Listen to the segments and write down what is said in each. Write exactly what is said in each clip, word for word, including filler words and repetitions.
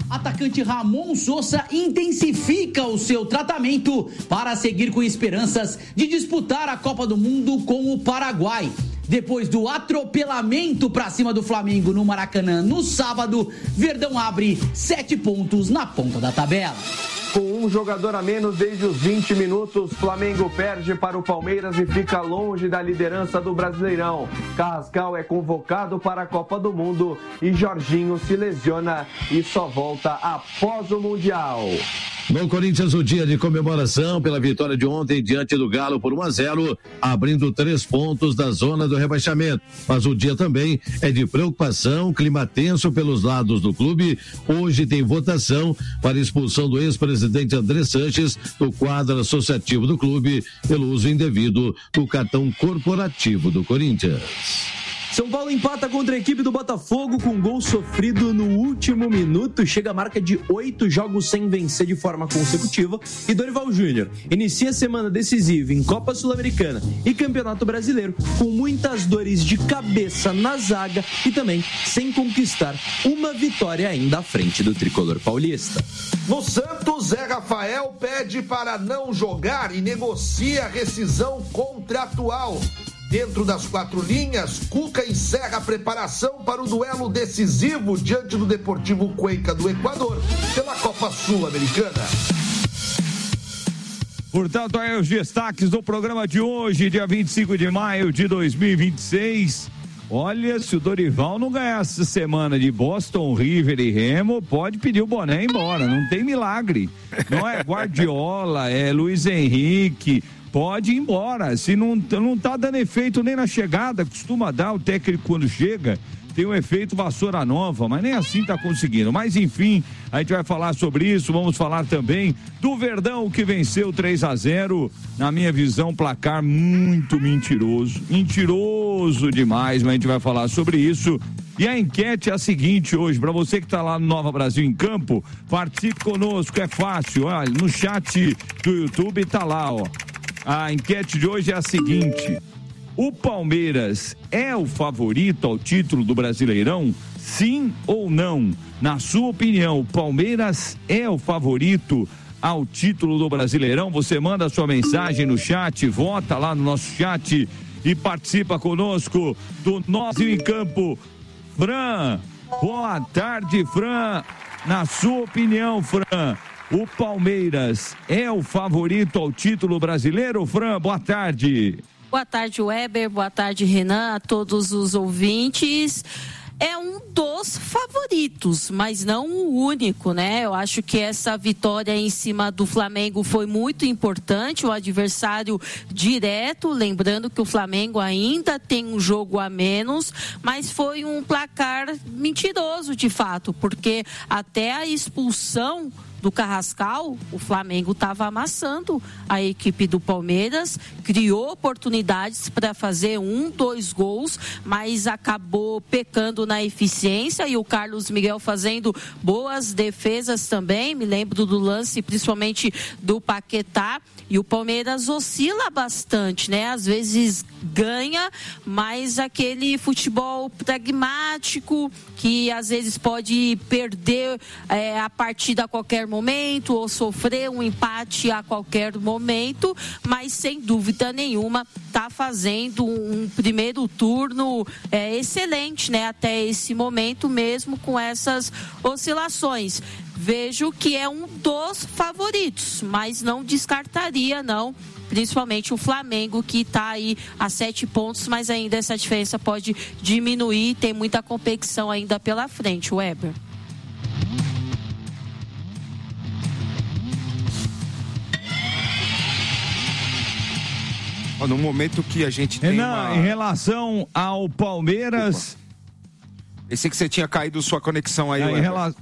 Atacante Ramon Sousa intensifica o seu tratamento para seguir com esperanças de disputar a Copa do Mundo com o Paraguai. Depois do atropelamento para cima do Flamengo no Maracanã no sábado, Verdão abre sete pontos na ponta da tabela. Com um jogador a menos desde os vinte minutos, Flamengo perde para o Palmeiras e fica longe da liderança do Brasileirão. Carrascal é convocado para a Copa do Mundo e Jorginho se lesiona e só volta após o Mundial. No Corinthians, o dia de comemoração pela vitória de ontem diante do Galo por um a zero, abrindo três pontos da zona do rebaixamento. Mas o dia também é de preocupação, clima tenso pelos lados do clube. Hoje tem votação para expulsão do ex-presidente André Sanches do quadro associativo do clube pelo uso indevido do cartão corporativo do Corinthians. São Paulo empata contra a equipe do Botafogo com um gol sofrido no último minuto. Chega a marca de oito jogos sem vencer de forma consecutiva. E Dorival Júnior inicia a semana decisiva em Copa Sul-Americana e Campeonato Brasileiro com muitas dores de cabeça na zaga e também sem conquistar uma vitória ainda à frente do tricolor paulista. No Santos, Zé Rafael pede para não jogar e negocia rescisão contratual. Dentro das quatro linhas, Cuca encerra a preparação para o duelo decisivo diante do Deportivo Cuenca do Equador pela Copa Sul-Americana. Portanto, aí os destaques do programa de hoje, dia vinte e cinco de maio de dois mil e vinte e seis. Olha, se o Dorival não ganhar essa semana de Boston, River e Remo, pode pedir o boné embora, não tem milagre. Não é Guardiola, é Luiz Henrique... Pode ir embora, se não, não tá dando efeito nem na chegada, costuma dar o técnico quando chega, tem um efeito vassoura nova, mas nem assim tá conseguindo. Mas enfim, a gente vai falar sobre isso, vamos falar também do Verdão que venceu três a zero, na minha visão, placar muito mentiroso, mentiroso demais, mas a gente vai falar sobre isso. E a enquete é a seguinte hoje, para você que tá lá no Nova Brasil em Campo, participe conosco, é fácil, olha, no chat do YouTube tá lá, ó. A enquete de hoje é a seguinte: o Palmeiras é o favorito ao título do Brasileirão? Sim ou não? Na sua opinião, o Palmeiras é o favorito ao título do Brasileirão? Você manda a sua mensagem no chat, vota lá no nosso chat e participa conosco do Nós em Campo. Fran, boa tarde, Fran. Na sua opinião, Fran, o Palmeiras é o favorito ao título brasileiro? Fran, boa tarde. Boa tarde, Weber. Boa tarde, Renan, a todos os ouvintes. É um dos favoritos, mas não o único, né? Eu acho que essa vitória em cima do Flamengo foi muito importante, o adversário direto, lembrando que o Flamengo ainda tem um jogo a menos, mas foi um placar mentiroso de fato, porque até a expulsão do Carrascal, o Flamengo estava amassando a equipe do Palmeiras, criou oportunidades para fazer um, dois gols, mas acabou pecando na eficiência, e o Carlos Miguel fazendo boas defesas também. Me lembro do lance principalmente do Paquetá, e o Palmeiras oscila bastante, né? Às vezes ganha, mas aquele futebol pragmático que às vezes pode perder é, a partida a qualquer momento ou sofrer um empate a qualquer momento, mas sem dúvida nenhuma está fazendo um primeiro turno é, excelente, né? Até esse momento, mesmo com essas oscilações. Vejo que é um dos favoritos, mas não descartaria, não. Principalmente o Flamengo, que está aí a sete pontos, mas ainda essa diferença pode diminuir. Tem muita competição ainda pela frente, Weber. No momento que a gente tem Renan, uma... em relação ao Palmeiras... Opa. Pensei que você tinha caído sua conexão aí, é, em relação...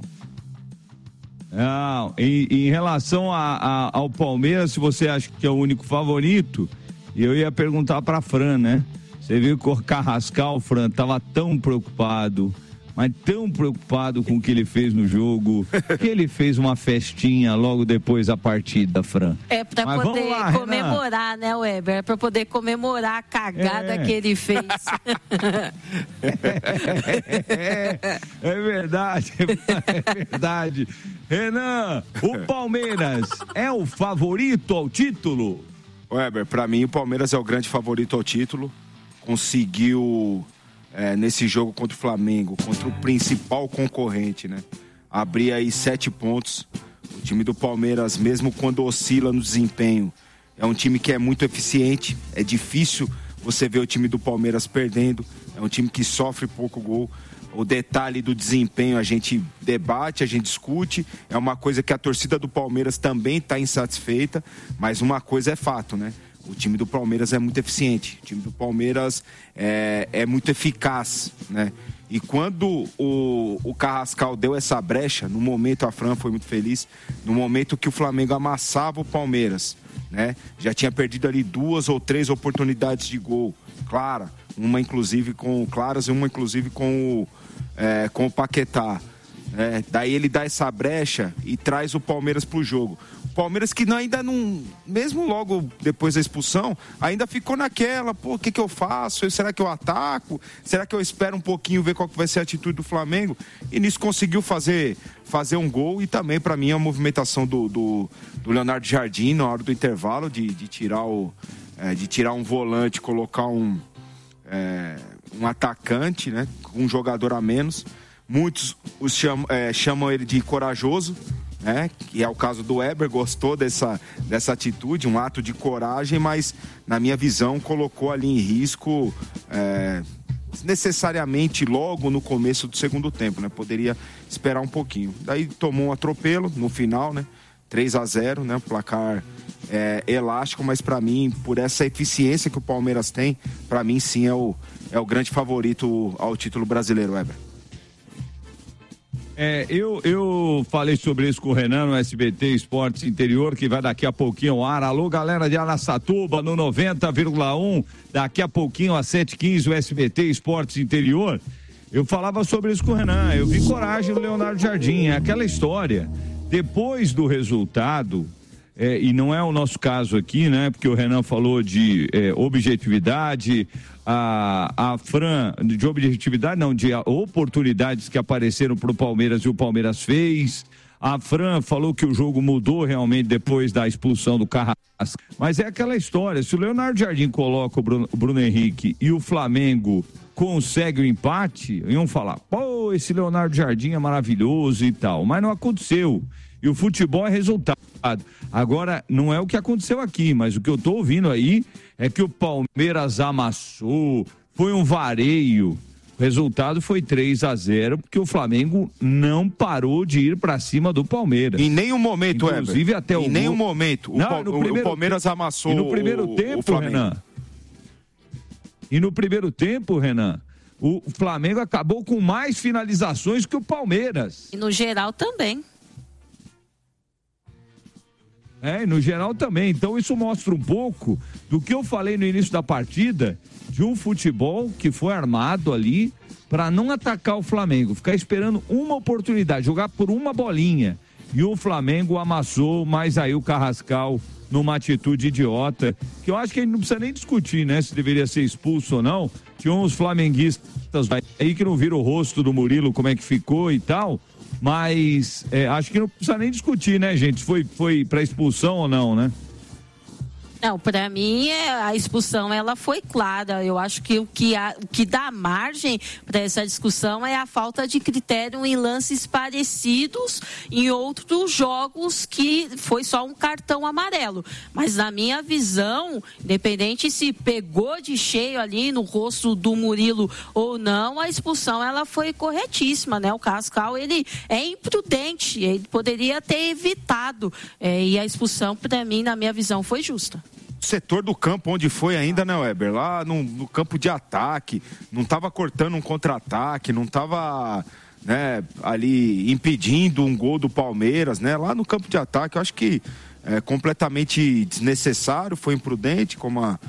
Não, em, em relação a, a, ao Palmeiras, se você acha que é o único favorito, eu ia perguntar para Fran, né? Você viu que o Carrascal, Fran, estava tão preocupado mas tão preocupado com o que ele fez no jogo, que ele fez uma festinha logo depois da partida, Fran. É pra mas poder lá, comemorar, Renan. né, Weber? É pra poder comemorar a cagada é. que ele fez. é, é verdade, é verdade. Renan, o Palmeiras é o favorito ao título? Weber, pra mim o Palmeiras é o grande favorito ao título. Conseguiu... É, nesse jogo contra o Flamengo, contra o principal concorrente, né? Abrir aí sete pontos. O time do Palmeiras, mesmo quando oscila no desempenho, é um time que é muito eficiente. É difícil você ver o time do Palmeiras perdendo. É um time que sofre pouco gol. O detalhe do desempenho a gente debate, a gente discute. É uma coisa que a torcida do Palmeiras também está insatisfeita. Mas uma coisa é fato, né? O time do Palmeiras é muito eficiente, o time do Palmeiras é, é muito eficaz, né? E quando o, o Carrascal deu essa brecha, no momento, a Fran foi muito feliz, no momento que o Flamengo amassava o Palmeiras, né? Já tinha perdido ali duas ou três oportunidades de gol, clara, uma inclusive com claras e uma inclusive com o, é, com o Paquetá. É, daí ele dá essa brecha e traz o Palmeiras pro jogo. O Palmeiras que ainda não, mesmo logo depois da expulsão, ainda ficou naquela, pô, o que que eu faço? Será que eu ataco? Será que eu espero um pouquinho ver qual que vai ser a atitude do Flamengo? E nisso conseguiu fazer, fazer um gol e também para mim a movimentação do, do, do Leonardo Jardim na hora do intervalo de, de, tirar, o, é, de tirar um volante, colocar um, é, um atacante, né, um jogador a menos. Muitos os chamam, é, chamam ele de corajoso, né? Que é o caso do Weber, gostou dessa, dessa atitude, um ato de coragem, mas na minha visão colocou ali em risco é, necessariamente logo no começo do segundo tempo, né? Poderia esperar um pouquinho. Daí tomou um atropelo no final, né? três a zero, né? Placar é, elástico, mas para mim, por essa eficiência que o Palmeiras tem, para mim sim é o, é o grande favorito ao título brasileiro, Weber. É, eu, eu falei sobre isso com o Renan no S B T Esportes Interior, que vai daqui a pouquinho ao ar. Alô, galera de Araçatuba, no noventa vírgula um, daqui a pouquinho às sete e quinze, o S B T Esportes Interior. Eu falava sobre isso com o Renan, eu vi coragem do Leonardo Jardim, é aquela história. Depois do resultado, é, e não é o nosso caso aqui, né, porque o Renan falou de é, objetividade, a, a Fran, de objetividade não, de oportunidades que apareceram para o Palmeiras e o Palmeiras fez. A Fran falou que o jogo mudou realmente depois da expulsão do Carrasco. Mas é aquela história, se o Leonardo Jardim coloca o Bruno, o Bruno Henrique e o Flamengo consegue o empate, iam falar, pô, esse Leonardo Jardim é maravilhoso e tal, mas não aconteceu. E o futebol é resultado. Agora, não é o que aconteceu aqui, mas o que eu tô ouvindo aí é que o Palmeiras amassou, foi um vareio. O resultado foi três a zero, porque o Flamengo não parou de ir para cima do Palmeiras. Em nenhum momento, inclusive Eber, até o em nenhum momento o, não, Pal... primeiro... o Palmeiras amassou e no primeiro o... tempo, o Flamengo. Renan. E no primeiro tempo, Renan, o Flamengo acabou com mais finalizações que o Palmeiras. E no geral também. É, no geral também. Então isso mostra um pouco do que eu falei no início da partida, de um futebol que foi armado ali para não atacar o Flamengo, ficar esperando uma oportunidade, jogar por uma bolinha. E o Flamengo amassou, mas aí o Carrascal, numa atitude idiota, que eu acho que a gente não precisa nem discutir, né, se deveria ser expulso ou não. Tinha uns flamenguistas aí que não viram o rosto do Murilo, como é que ficou e tal. Mas é, acho que não precisa nem discutir, né, gente? Foi, foi para expulsão ou não, né? Não, para mim a expulsão ela foi clara. Eu acho que o que, há, o que dá margem para essa discussão é a falta de critério em lances parecidos em outros jogos que foi só um cartão amarelo. Mas na minha visão, independente se pegou de cheio ali no rosto do Murilo ou não, a expulsão ela foi corretíssima, né? O Carrascal ele é imprudente, ele poderia ter evitado é, e a expulsão para mim na minha visão foi justa. Setor do campo onde foi ainda, né, Weber? Lá no, no campo de ataque, não estava cortando um contra-ataque, não estava, né, ali impedindo um gol do Palmeiras, né? Lá no campo de ataque, eu acho que é completamente desnecessário, foi imprudente, como a,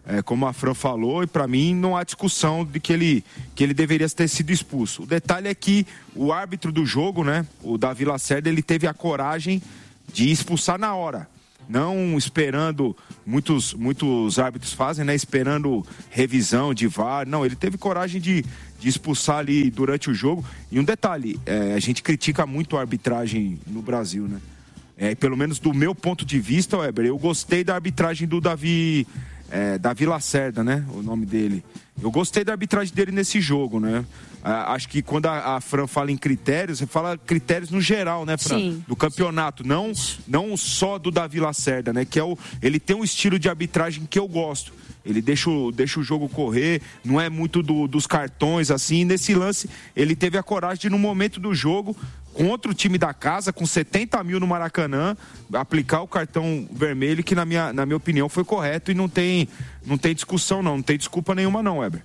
é, como a Fran falou, e para mim não há discussão de que ele, que ele deveria ter sido expulso. O detalhe é que o árbitro do jogo, né, o Davi Lacerda, ele teve a coragem de expulsar na hora. Não esperando, muitos, muitos árbitros fazem, né? Esperando revisão de V A R. Não, ele teve coragem de, de expulsar ali durante o jogo. E um detalhe, é, a gente critica muito a arbitragem no Brasil, né? É, pelo menos do meu ponto de vista, Weber, eu gostei da arbitragem do Davi, é, Davi Lacerda, né? O nome dele. Eu gostei da arbitragem dele nesse jogo, né? Ah, acho que quando a, a Fran fala em critérios, você fala critérios no geral, né, Fran? Sim. Do campeonato, não, não só do Davi Lacerda, né? Que é o, ele tem um estilo de arbitragem que eu gosto. Ele deixa o, deixa o jogo correr, não é muito do, dos cartões, assim. Nesse lance, ele teve a coragem de, no momento do jogo, contra o time da casa, com setenta mil no Maracanã, aplicar o cartão vermelho, que na minha, na minha opinião foi correto e não tem, não tem discussão não, não tem desculpa nenhuma não, Weber.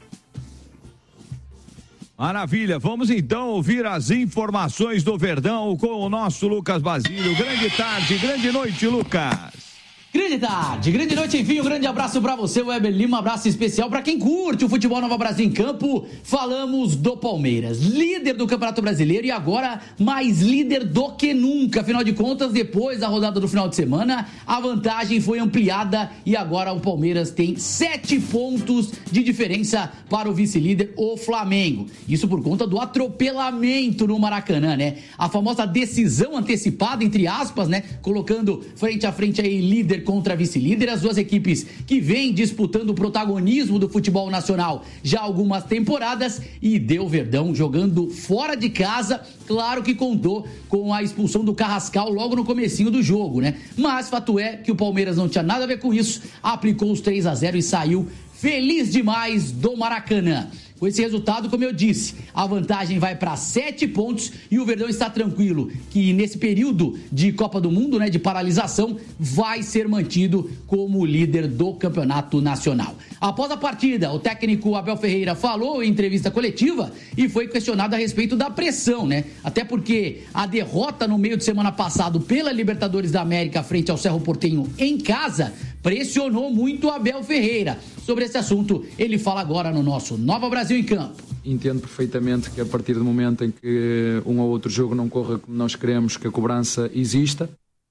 Maravilha, vamos então ouvir as informações do Verdão com o nosso Lucas Basílio. Grande tarde, grande noite, Lucas. Grande tarde, grande noite, enfim, um grande abraço pra você, Weber Lima, um abraço especial pra quem curte o futebol Nova Brasil em campo. Falamos do Palmeiras, líder do Campeonato Brasileiro e agora mais líder do que nunca. Afinal de contas, depois da rodada do final de semana, a vantagem foi ampliada e agora o Palmeiras tem sete pontos de diferença para o vice-líder, o Flamengo. Isso por conta do atropelamento no Maracanã, né? A famosa decisão antecipada, entre aspas, né? Colocando frente a frente aí líder contra vice-líder, as duas equipes que vêm disputando o protagonismo do futebol nacional já há algumas temporadas, e deu Verdão jogando fora de casa, claro que contou com a expulsão do Carrascal logo no comecinho do jogo, né? Mas fato é que o Palmeiras não tinha nada a ver com isso, aplicou os três a zero e saiu feliz demais do Maracanã. Com esse resultado, como eu disse, a vantagem vai para sete pontos e o Verdão está tranquilo que nesse período de Copa do Mundo, né, de paralisação, vai ser mantido como líder do Campeonato Nacional. Após a partida, o técnico Abel Ferreira falou em entrevista coletiva e foi questionado a respeito da pressão, né? Até porque a derrota no meio de semana passado pela Libertadores da América frente ao Cerro Porteño em casa pressionou muito o Abel Ferreira. Sobre esse assunto, ele fala agora no nosso Nova Brasil em Campo. Entendo perfeitamente que a partir do momento em que um ou outro jogo não corra como nós queremos, que a cobrança exista.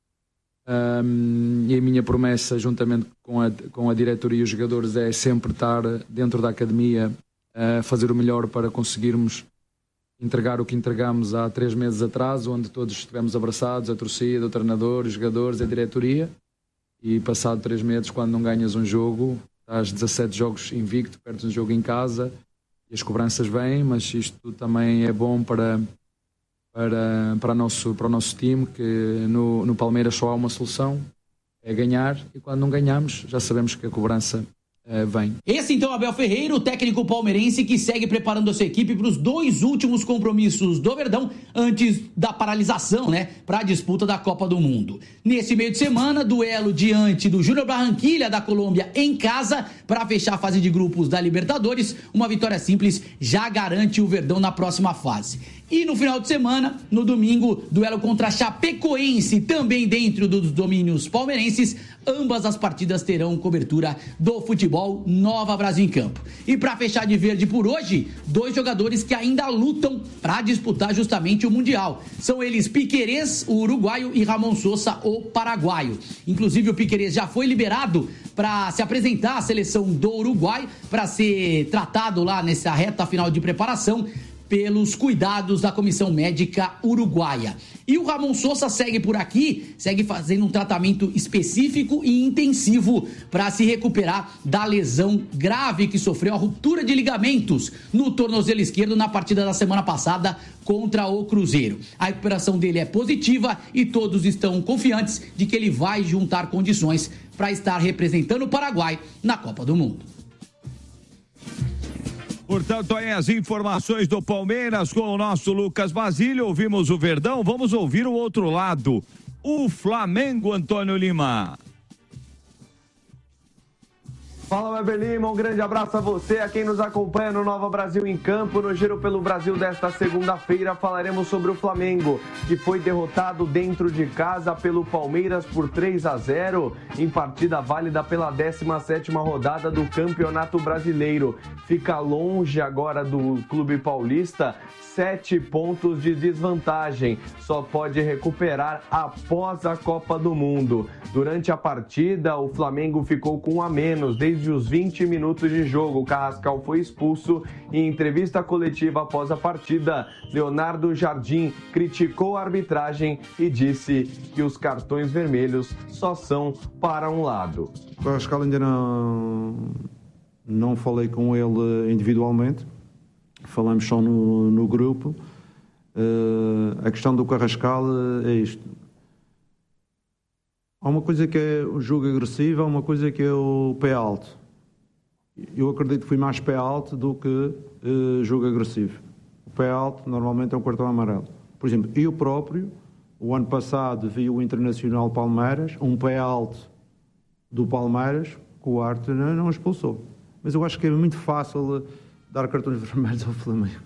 Um, e a minha promessa, juntamente com a, com a diretoria e os jogadores, é sempre estar dentro da academia a fazer o melhor para conseguirmos entregar o que entregamos há três meses atrás, onde todos estivemos abraçados, a torcida, o treinador, os jogadores, a diretoria. E passado três meses, quando não ganhas um jogo, estás dezassete jogos invicto, perdes um jogo em casa e as cobranças vêm, mas isto também é bom para, para, para, nosso, para o nosso time, que no, no Palmeiras só há uma solução, é ganhar, e quando não ganhamos já sabemos que a cobrança uh, vem. Esse então é Abel Ferreira, o técnico palmeirense que segue preparando a sua equipe para os dois últimos compromissos do Verdão antes da paralisação, né, para a disputa da Copa do Mundo. Nesse meio de semana, duelo diante do Júnior Barranquilla da Colômbia em casa para fechar a fase de grupos da Libertadores. Uma vitória simples já garante o Verdão na próxima fase. E no final de semana, no domingo, duelo contra a Chapecoense, também dentro dos domínios palmeirenses. Ambas as partidas terão cobertura do futebol Nova Brasil em Campo. E para fechar de verde por hoje, dois jogadores que ainda lutam para disputar justamente o Mundial. São eles Piquerez, o uruguaio, e Ramon Sosa, o paraguaio. Inclusive o Piquerez já foi liberado para se apresentar à seleção do Uruguai, para ser tratado lá nessa reta final de preparação pelos cuidados da comissão médica uruguaia. E o Ramon Sosa segue por aqui, segue fazendo um tratamento específico e intensivo para se recuperar da lesão grave que sofreu, a ruptura de ligamentos no tornozelo esquerdo na partida da semana passada contra o Cruzeiro. A recuperação dele é positiva e todos estão confiantes de que ele vai juntar condições para estar representando o Paraguai na Copa do Mundo. Portanto, aí as informações do Palmeiras com o nosso Lucas Basílio. Ouvimos o Verdão, vamos ouvir o outro lado. O Flamengo, Antônio Lima. Fala, Weber Lima, um grande abraço a você, a quem nos acompanha no Nova Brasil em Campo. No Giro pelo Brasil desta segunda-feira falaremos sobre o Flamengo, que foi derrotado dentro de casa pelo Palmeiras por três a zero, em partida válida pela décima sétima rodada do Campeonato Brasileiro. Fica longe agora do Clube Paulista, sete pontos de desvantagem. Só pode recuperar após a Copa do Mundo. Durante a partida, o Flamengo ficou com um a menos desde os vinte minutos de jogo. O Carrascal foi expulso e em entrevista coletiva após a partida, Leonardo Jardim criticou a arbitragem e disse que os cartões vermelhos só são para um lado. O Carrascal ainda não, não falei com ele individualmente. Falamos só no, no grupo. Uh, a questão do Carrascal é isto. Há uma coisa que é o jogo agressivo, há uma coisa que é o pé alto. Eu acredito que fui mais pé alto do que uh, jogo agressivo. O pé alto normalmente é um cartão amarelo. Por exemplo, eu próprio, o ano passado vi o Internacional Palmeiras, um pé alto do Palmeiras, que o Arte não, não expulsou. Mas eu acho que é muito fácil dar cartões vermelhos ao Flamengo.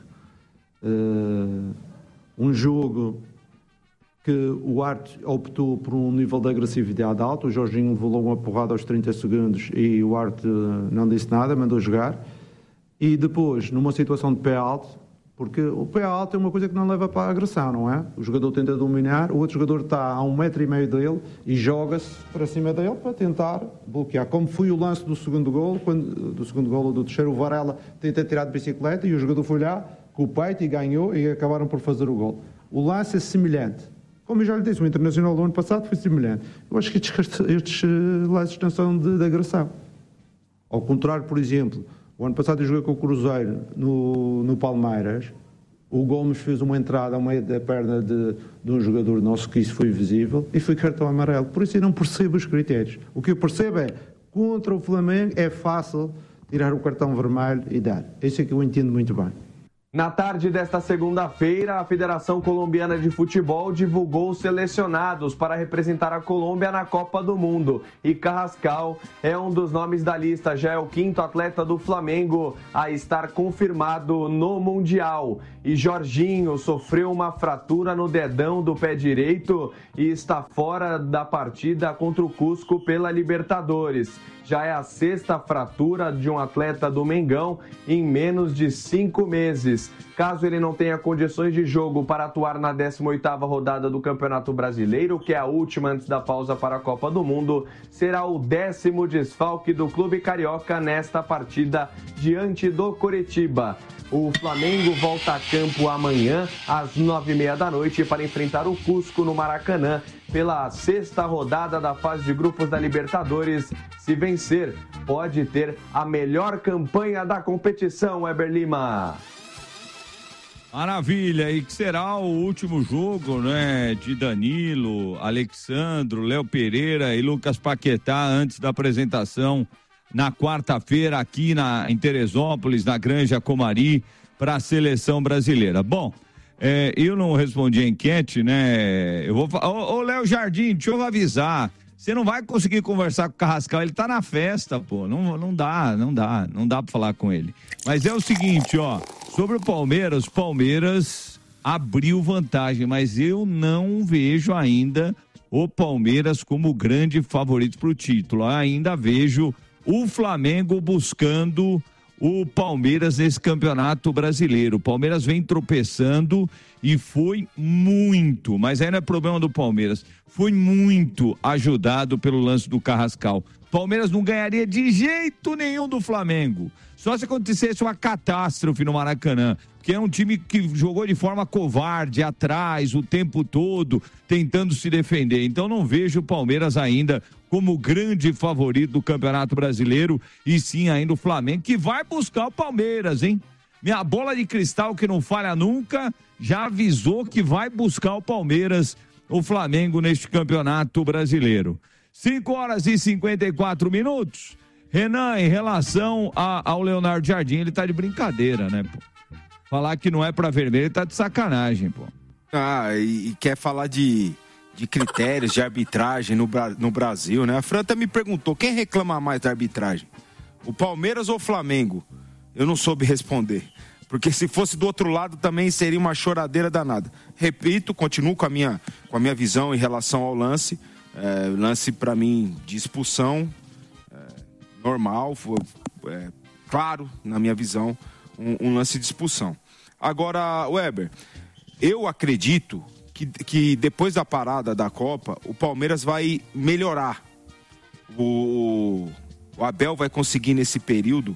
Uh, um jogo que o Arte optou por um nível de agressividade alto, o Jorginho levou uma porrada aos trinta segundos e o Arte não disse nada, mandou jogar. E depois, numa situação de pé alto, porque o pé alto é uma coisa que não leva para a agressão, não é? O jogador tenta dominar, o outro jogador está a um metro e meio dele e joga-se para cima dele para tentar bloquear. Como foi o lance do segundo golo, quando, do segundo golo do terceiro, o Varela tenta tirar de bicicleta e o jogador foi lá com o peito e ganhou e acabaram por fazer o golo. O lance é semelhante. Como eu já lhe disse, o Internacional do ano passado foi semelhante. Eu acho que estes, estes lances não são de, de agressão. Ao contrário, por exemplo, o ano passado eu joguei com o Cruzeiro no, no Palmeiras. O Gomes fez uma entrada ao meio da perna de, de um jogador nosso, que isso foi visível, e foi cartão amarelo. Por isso eu não percebo os critérios. O que eu percebo é, contra o Flamengo é fácil tirar o cartão vermelho e dar. Isso é que eu entendo muito bem. Na tarde desta segunda-feira, a Federação Colombiana de Futebol divulgou os selecionados para representar a Colômbia na Copa do Mundo. E Carrascal é um dos nomes da lista, já é o quinto atleta do Flamengo a estar confirmado no Mundial. E Jorginho sofreu uma fratura no dedão do pé direito e está fora da partida contra o Cusco pela Libertadores. Já é a sexta fratura de um atleta do Mengão em menos de cinco meses. Caso ele não tenha condições de jogo para atuar na décima oitava rodada do Campeonato Brasileiro, que é a última antes da pausa para a Copa do Mundo, será o décimo desfalque do Clube Carioca nesta partida diante do Coritiba. O Flamengo volta a campo amanhã, às nove e meia da noite, para enfrentar o Cusco no Maracanã, pela sexta rodada da fase de grupos da Libertadores. Se vencer, pode ter a melhor campanha da competição, Weber Lima. Maravilha, e que será o último jogo, né, de Danilo, Alexandro, Léo Pereira e Lucas Paquetá antes da apresentação na quarta-feira aqui na, em Teresópolis, na Granja Comari, para a seleção brasileira. Bom, é, eu não respondi a enquete, né? Eu vou falar. Ô, ô Léo Jardim, deixa eu avisar. Você não vai conseguir conversar com o Carrascal, ele tá na festa, pô. Não, não dá, não dá, não dá pra falar com ele. Mas é o seguinte, ó. Sobre o Palmeiras, Palmeiras abriu vantagem, mas eu não vejo ainda o Palmeiras como grande favorito pro título. Eu ainda vejo o Flamengo buscando o Palmeiras nesse campeonato brasileiro. O Palmeiras vem tropeçando e foi muito, mas aí não é problema do Palmeiras, foi muito ajudado pelo lance do Carrascal. Palmeiras não ganharia de jeito nenhum do Flamengo, só se acontecesse uma catástrofe no Maracanã, porque é um time que jogou de forma covarde, atrás, o tempo todo, tentando se defender. Então não vejo o Palmeiras ainda como grande favorito do Campeonato Brasileiro, e sim ainda o Flamengo, que vai buscar o Palmeiras, hein? Minha bola de cristal, que não falha nunca, já avisou que vai buscar o Palmeiras, o Flamengo, neste Campeonato Brasileiro. cinco horas e cinquenta e quatro minutos. Renan, em relação a, ao Leonardo Jardim, ele tá de brincadeira, né, pô? Falar que não é pra vermelho, ele tá de sacanagem, pô. Ah, e, e quer falar de, de critérios de arbitragem no, no Brasil, né? A Franta me perguntou, quem reclama mais da arbitragem? O Palmeiras ou o Flamengo? Eu não soube responder. Porque se fosse do outro lado também seria uma choradeira danada. Repito, continuo com a minha, com a minha visão em relação ao lance. É, lance para mim de expulsão, é, normal, foi, é, claro, na minha visão, um, um lance de expulsão. Agora, Weber, eu acredito que, que depois da parada da Copa, o Palmeiras vai melhorar. O, o Abel vai conseguir nesse período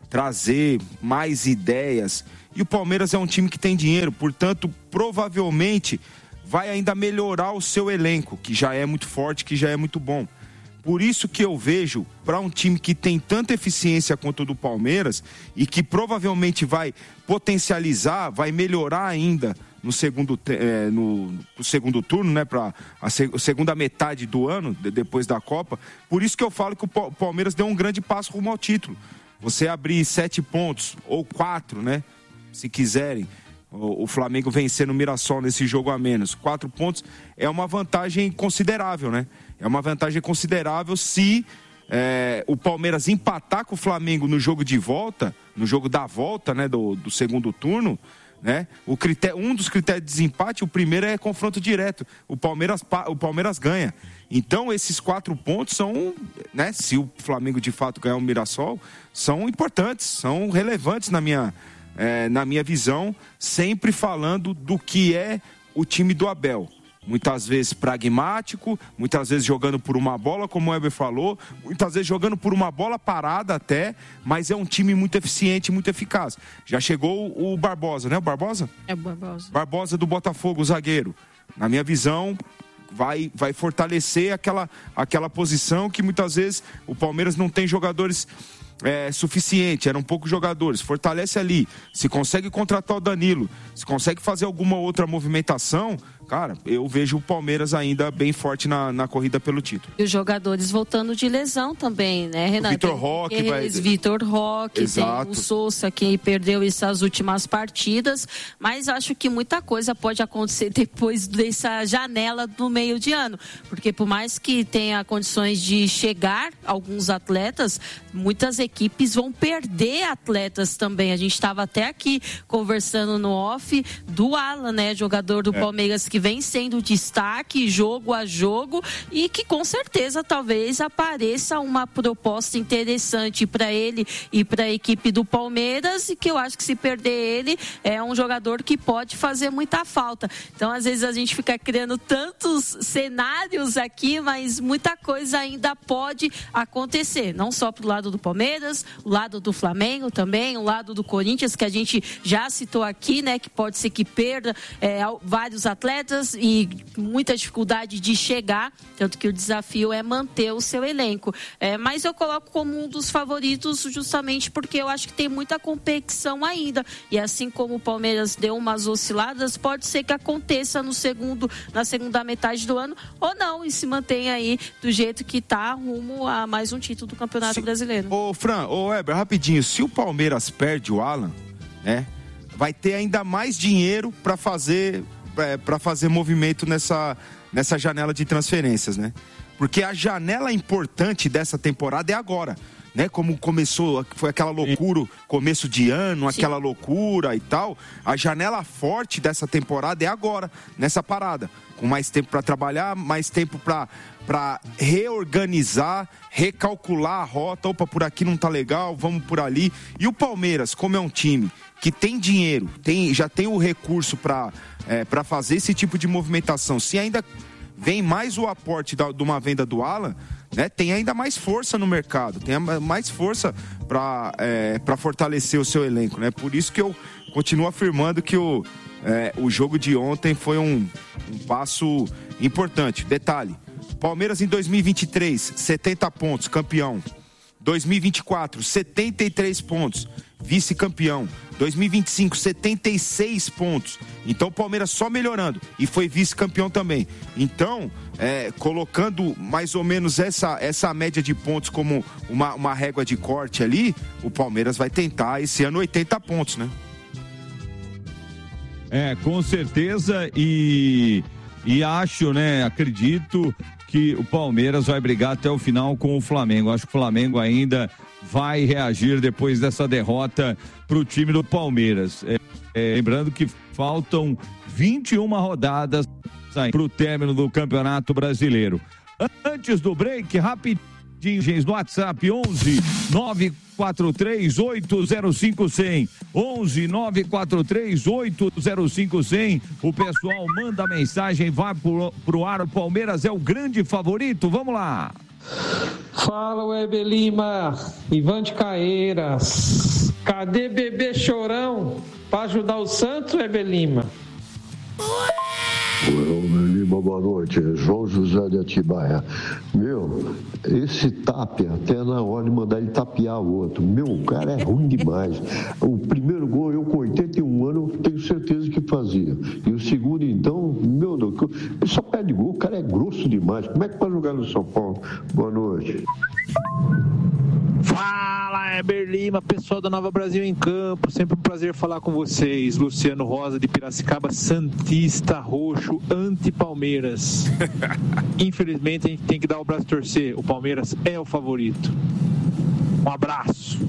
trazer mais ideias. E o Palmeiras é um time que tem dinheiro, portanto, provavelmente vai ainda melhorar o seu elenco, que já é muito forte, que já é muito bom. Por isso que eu vejo, para um time que tem tanta eficiência quanto o do Palmeiras e que provavelmente vai potencializar, vai melhorar ainda no segundo, é, no, no segundo turno, né, para a segunda metade do ano, depois da Copa. Por isso que eu falo que o Palmeiras deu um grande passo rumo ao título. Você abrir sete pontos, ou quatro, né, se quiserem, o Flamengo vencer no Mirassol nesse jogo a menos, quatro pontos é uma vantagem considerável, né? É uma vantagem considerável se é, o Palmeiras empatar com o Flamengo no jogo de volta, no jogo da volta, né, do, do segundo turno, né? O critério, um dos critérios de desempate, o primeiro é confronto direto. O Palmeiras, o Palmeiras ganha. Então, esses quatro pontos são, né, se o Flamengo de fato ganhar o Mirassol, são importantes, são relevantes na minha, é, na minha visão, sempre falando do que é o time do Abel. Muitas vezes pragmático, muitas vezes jogando por uma bola, como o Weber falou, muitas vezes jogando por uma bola parada até, mas é um time muito eficiente, muito eficaz. Já chegou o Barbosa, né? O Barbosa? É o Barbosa. Barbosa do Botafogo, o zagueiro. Na minha visão, vai, vai fortalecer aquela, aquela posição que muitas vezes o Palmeiras não tem jogadores é, suficiente, eram poucos jogadores. Fortalece ali, se consegue contratar o Danilo, se consegue fazer alguma outra movimentação, cara, eu vejo o Palmeiras ainda bem forte na, na corrida pelo título. E os jogadores voltando de lesão também, né, Renato? Vitor Roque vai... Vitor Roque, Exato. Tem o Sousa, que perdeu essas últimas partidas, mas acho que muita coisa pode acontecer depois dessa janela do meio de ano, porque por mais que tenha condições de chegar alguns atletas, muitas equipes vão perder atletas também. A gente estava até aqui conversando no off do Alan, né, jogador do é. Palmeiras, que vem sendo destaque jogo a jogo e que com certeza talvez apareça uma proposta interessante para ele e para a equipe do Palmeiras, e que eu acho que se perder ele é um jogador que pode fazer muita falta. Então às vezes a gente fica criando tantos cenários aqui, mas muita coisa ainda pode acontecer, não só pro lado do Palmeiras, o lado do Flamengo também, o lado do Corinthians, que a gente já citou aqui, né, que pode ser que perda é, vários atletas e muita dificuldade de chegar, tanto que o desafio é manter o seu elenco. É, mas eu coloco como um dos favoritos justamente porque eu acho que tem muita competição ainda. E assim como o Palmeiras deu umas osciladas, pode ser que aconteça no segundo, na segunda metade do ano, ou não, e se mantenha aí do jeito que está, rumo a mais um título do Campeonato Sim. Brasileiro. Ô Fran, ô Weber, rapidinho, se o Palmeiras perde o Alan, né, vai ter ainda mais dinheiro para fazer para fazer movimento nessa, nessa janela de transferências, né? Porque a janela importante dessa temporada é agora, né? Como começou, foi aquela loucura, começo de ano, Sim. aquela loucura e tal. A janela forte dessa temporada é agora, nessa parada. Com mais tempo para trabalhar, mais tempo para para reorganizar, recalcular a rota. Opa, por aqui não tá legal, vamos por ali. E o Palmeiras, como é um time que tem dinheiro, tem, já tem o recurso para é, para fazer esse tipo de movimentação, se ainda vem mais o aporte da, de uma venda do Alan, né, tem ainda mais força no mercado, tem mais força para é, para fortalecer o seu elenco, né? Por isso que eu continuo afirmando que o, é, o jogo de ontem foi um, um passo importante. Detalhe, Palmeiras em dois mil e vinte e três, setenta pontos, campeão. dois mil e vinte e quatro, setenta e três pontos, vice-campeão. dois mil e vinte e cinco, setenta e seis pontos. Então o Palmeiras só melhorando e foi vice-campeão também. Então, é, colocando mais ou menos essa, essa média de pontos como uma, uma régua de corte ali, o Palmeiras vai tentar esse ano oitenta pontos, né? É, com certeza, e, e acho, né, acredito que o Palmeiras vai brigar até o final com o Flamengo. Acho que o Flamengo ainda vai reagir depois dessa derrota para o time do Palmeiras. É, é, lembrando que faltam vinte e uma rodadas para o término do Campeonato Brasileiro. Antes do break, rapidinho, no WhatsApp onze nove quatro três oito zero cinco zero zero onze nove quatro três oito zero cinco zero zero. O pessoal manda mensagem, vai pro, pro ar. O Palmeiras é o grande favorito. Vamos lá. Fala, Weber Lima, Ivan de Caeiras. Cadê bebê chorão para ajudar o Santos, Weber Lima? Lima, boa noite. João José de Atibaia. Meu, esse Tapia, até na hora de mandar ele tapear o outro. Meu, o cara é ruim demais. O primeiro gol, eu com oitenta e um anos, tenho certeza que fazia. E o segundo, então, meu Deus, ele só perde gol, o cara é grosso demais. Como é que vai jogar no São Paulo? Boa noite. Fala, Heber Lima, pessoal da Nova Brasil em Campo, sempre um prazer falar com vocês. Luciano Rosa de Piracicaba, santista roxo, anti-Palmeiras. Infelizmente a gente tem que dar o braço a torcer, o Palmeiras é o favorito. Um abraço.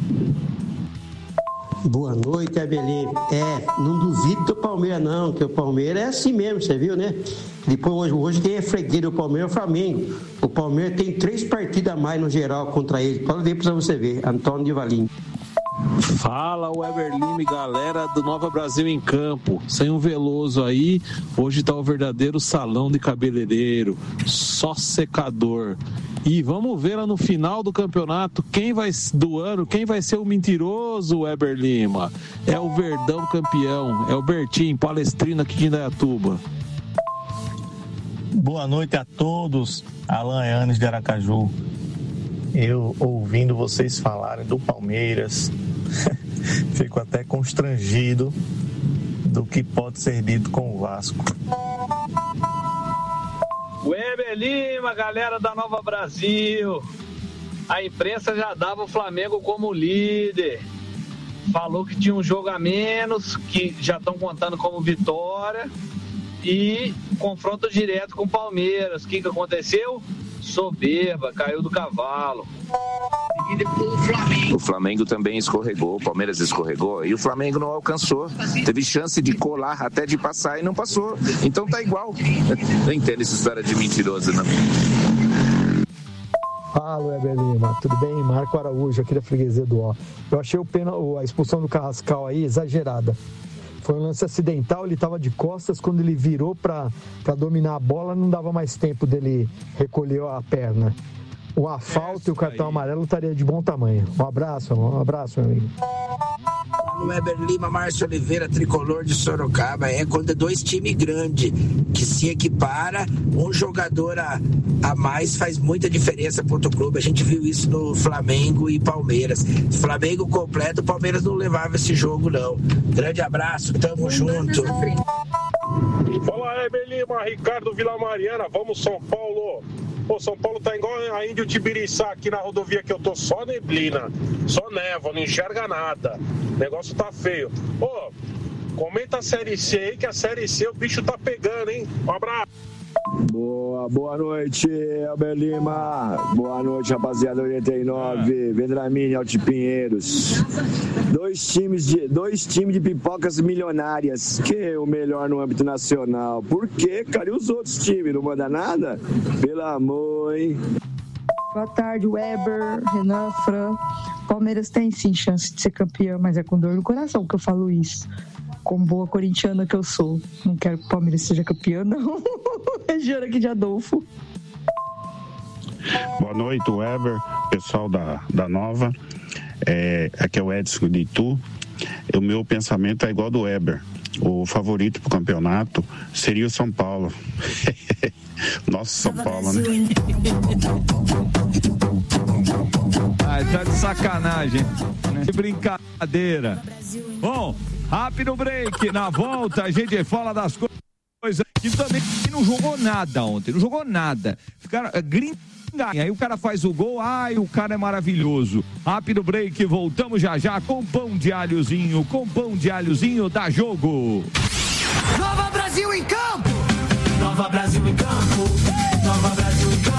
Boa noite, Abelino. É, não duvido do Palmeiras não, que o Palmeiras é assim mesmo, você viu, né? Depois hoje, hoje quem é fregueiro, o Palmeiras é o Flamengo. O Palmeiras tem três partidas a mais no geral contra ele. Pode ver pra você ver, Antônio de Valim. Fala, Weber Lima e galera do Nova Brasil em Campo. Sem um Veloso aí, hoje tá o verdadeiro salão de cabeleireiro, só secador. E vamos ver lá no final do campeonato quem vai do ano, quem vai ser o mentiroso, Weber Lima. É o Verdão campeão, é o Bertinho, palestrino aqui de Indaiatuba. Boa noite a todos, Alan Yanes de Aracaju. Eu ouvindo vocês falarem do Palmeiras, fico até constrangido do que pode ser dito com o Vasco. Weber Lima, galera da Nova Brasil. A imprensa já dava o Flamengo como líder. Falou que tinha um jogo a menos, que já estão contando como vitória. E confronto direto com o Palmeiras. O que, que aconteceu? Soberba, caiu do cavalo. O Flamengo também escorregou, o Palmeiras escorregou e o Flamengo não alcançou. Teve chance de colar, até de passar e não passou. Então tá igual. Não entendo essa história de mentiroso, não. Fala, Weber Lima, tudo bem? Marco Araújo, aqui da Freguesia do Ó. Eu achei o pena, a expulsão do Carrascal aí exagerada. Foi um lance acidental, ele estava de costas, quando ele virou para dominar a bola, não dava mais tempo dele recolher a perna. O asfalto e o cartão amarelo estaria de bom tamanho. Um abraço, um abraço, meu amigo. No Weber Lima, Márcio Oliveira, tricolor de Sorocaba. É quando é dois times grandes que se equipara, um jogador a, a mais faz muita diferença para outro clube. A gente viu isso no Flamengo e Palmeiras. Flamengo completo, o Palmeiras não levava esse jogo, não. Grande abraço, tamo junto. Fala, Weber Lima, Ricardo Vila Mariana, vamos São Paulo. Pô, São Paulo tá igual a Índio Tibiriçá aqui na rodovia que eu tô, só neblina, só névoa, não enxerga nada. O negócio tá feio. Pô, comenta a Série C aí, que a Série C o bicho tá pegando, hein? Um abraço. Boa, boa noite, Weber Lima. Boa noite, rapaziada oitenta e nove. Vendramini, Alto de Pinheiros. Dois times de, dois times de pipocas milionárias. Que é o melhor no âmbito nacional? Por quê, cara? E os outros times? Não manda nada? Pelo amor, hein? Boa tarde, Weber, Renan, Fran. Palmeiras tem sim chance de ser campeão, mas é com dor no coração que eu falo isso. Como boa corintiana que eu sou. Não quero que o Palmeiras seja campeão, não. Região aqui de Adolfo. Boa noite, Weber, pessoal da, da Nova. É, aqui é o Edson de Itu. O meu pensamento é igual do Weber. O favorito para o campeonato seria o São Paulo. Nosso São Paulo, né? Ah, tá de sacanagem. Que brincadeira. Bom, rápido break. Na volta a gente fala das coisas que também não jogou nada ontem. Não jogou nada. Ficaram gringando. Aí o cara faz o gol, ai, o cara é maravilhoso. Rápido break, voltamos já já com pão de alhozinho, com pão de alhozinho dá jogo. Nova Brasil em campo! Nova Brasil em campo! Nova Brasil em campo!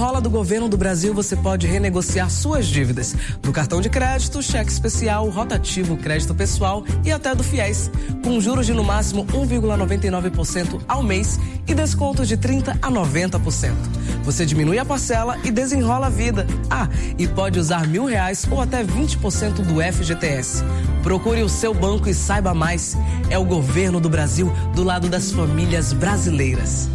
Desenrola do Governo do Brasil, você pode renegociar suas dívidas do cartão de crédito, cheque especial, rotativo, crédito pessoal e até do FIES, com juros de no máximo um vírgula noventa e nove por cento ao mês e descontos de trinta por cento a noventa por cento. Você diminui a parcela e desenrola a vida. Ah, e pode usar mil reais ou até vinte por cento do F G T S. Procure o seu banco e saiba mais. É o Governo do Brasil do lado das famílias brasileiras.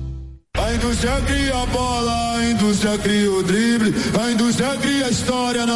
A indústria cria a bola, a indústria cria o drible, a indústria cria a história.